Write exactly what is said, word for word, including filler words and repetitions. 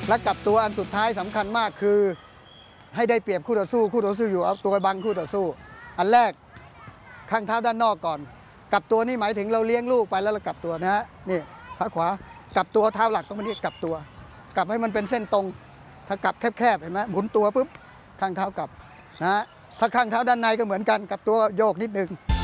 และกลับตัวอันสุดท้ายสำคัญมากคือให้ได้เปรียบคู่ต่อสู้คู่ต่อสู้อยู่เอาตัวบังคู่ต่อสู้อันแรกข้างเท้าด้านนอกก่อนกลับตัวนี่หมายถึงเราเลี้ยงลูกไปแล้วเรากลับตัวนะฮะนี่ขาขวากลับตัวเท้าหลักต้องมานี่กลับตัวกลับให้มันเป็นเส้นตรงถ้ากลับแคบๆเห็นไหมหมุนตัวปุ๊บข้างเท้ากลับนะฮะถ้าข้างเท้าด้านในก็เหมือนกันกลับตัวโยกนิดนึง